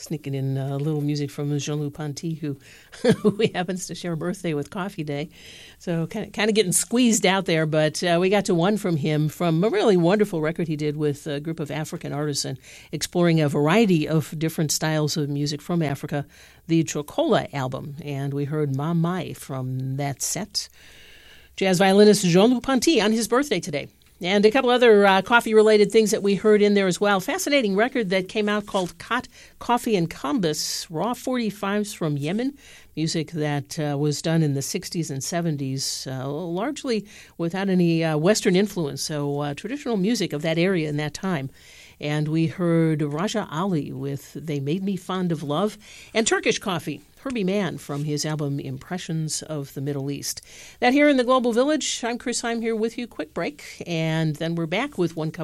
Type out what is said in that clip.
sneaking in a little music from Jean-Loup Ponty, who happens to share a birthday with Coffee Day. So kind of getting squeezed out there, but we got to one from him from a really wonderful record he did with a group of African artists and exploring a variety of different styles of music from Africa, the Chokola album. And we heard Ma Mai from that set. Jazz violinist Jean-Loup Ponty on his birthday today. And a couple other coffee-related things that we heard in there as well. Fascinating record that came out called Khat Coffee and Combus, raw 45s from Yemen, music that was done in the 60s and 70s, largely without any Western influence, so traditional music of that area in that time. And we heard Raja Ali with They Made Me Fond of Love, and Turkish Coffee, Herbie Mann from his album Impressions of the Middle East. That here in the Global Village, I'm Chris Heim here with you. Quick break, and then we're back with one cup